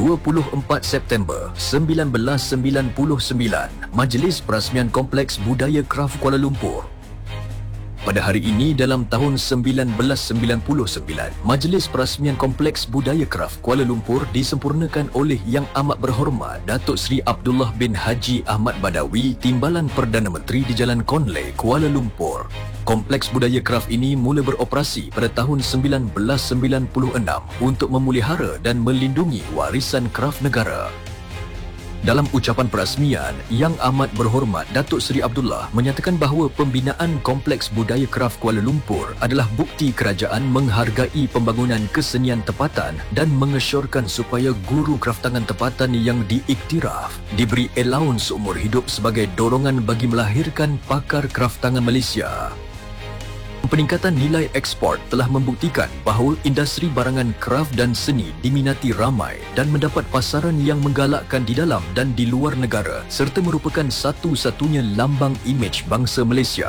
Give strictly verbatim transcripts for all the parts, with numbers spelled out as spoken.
dua puluh empat September seribu sembilan ratus sembilan puluh sembilan, Majlis Perasmian Kompleks Budaya Kraf Kuala Lumpur. Pada hari ini dalam tahun seribu sembilan ratus sembilan puluh sembilan, Majlis Perasmian Kompleks Budaya Kraf Kuala Lumpur disempurnakan oleh Yang Amat Berhormat Datuk Seri Abdullah bin Haji Ahmad Badawi, Timbalan Perdana Menteri di Jalan Conley, Kuala Lumpur. Kompleks budaya Kraf ini mula beroperasi pada tahun seribu sembilan ratus sembilan puluh enam untuk memelihara dan melindungi warisan Kraf negara. Dalam ucapan perasmian, Yang Amat Berhormat Datuk Seri Abdullah menyatakan bahawa pembinaan Kompleks Budaya Kraf Kuala Lumpur adalah bukti kerajaan menghargai pembangunan kesenian tempatan dan mengesyorkan supaya guru kraftangan tempatan yang diiktiraf diberi allowance seumur hidup sebagai dorongan bagi melahirkan pakar kraftangan Malaysia. Peningkatan nilai ekspor telah membuktikan bahawa industri barangan kraf dan seni diminati ramai dan mendapat pasaran yang menggalakkan di dalam dan di luar negara serta merupakan satu-satunya lambang imej bangsa Malaysia.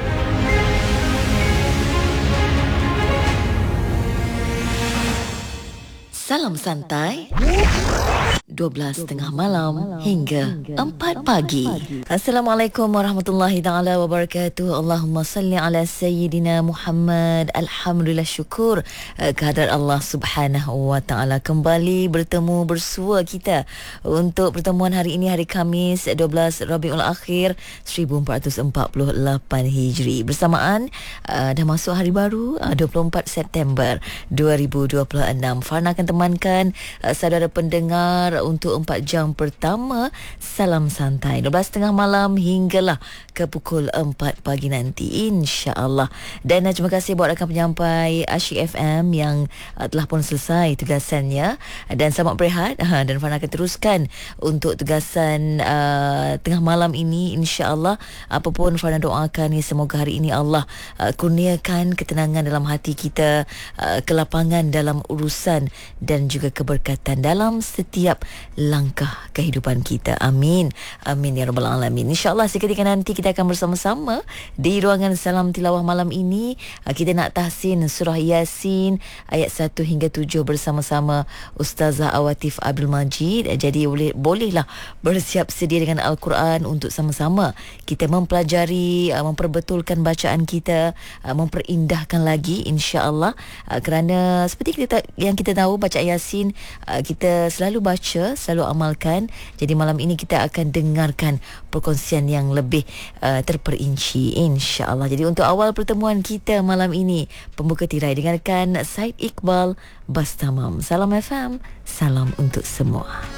Salam santai dua belas tengah malam hingga empat pagi. Assalamualaikum warahmatullahi taala wabarakatuh. Allahumma salli ala sayyidina Muhammad. Alhamdulillah, syukur kehadrat Allah Subhanahu wa taala. Kembali bertemu bersua kita untuk pertemuan hari ini, hari Khamis dua belas Rabiul Akhir seribu empat ratus empat puluh lapan Hijri. Bersamaan uh, dah masuk hari baru uh, dua puluh empat September dua ribu dua puluh enam. Farna akan temankan uh, saudara pendengar untuk empat jam pertama Salam Santai dua belas tengah malam hinggalah ke pukul empat pagi nanti, insya-Allah. Dan uh, terima kasih buat rakan penyampai Asyik F M yang uh, telah pun selesai tugasannya dan selamat berehat. uh, dan Fana akan teruskan untuk tugasan uh, tengah malam ini, insya-Allah. Apapun Fana doakan ni, semoga hari ini Allah uh, kurniakan ketenangan dalam hati kita, uh, kelapangan dalam urusan dan juga keberkatan dalam setiap langkah kehidupan kita. Amin. Amin ya rabbal alamin. InsyaAllah seketika nanti kita akan bersama-sama di ruangan Salam Tilawah malam ini. Kita nak tahsin surah Yasin ayat satu hingga tujuh bersama-sama Ustazah Awatif Abdul Majid. Jadi boleh bolehlah bersiap sedia dengan Al-Quran untuk sama-sama kita mempelajari, memperbetulkan bacaan kita, memperindahkan lagi, insya-Allah. Kerana seperti kita yang kita tahu, bacaan Yasin kita selalu baca, selalu amalkan. Jadi malam ini kita akan dengarkan perkongsian yang lebih uh, terperinci, insya-Allah. Jadi untuk awal pertemuan kita malam ini, pembuka tirai dengarkan Said Iqbal Bastamam. Salam F M, salam untuk semua.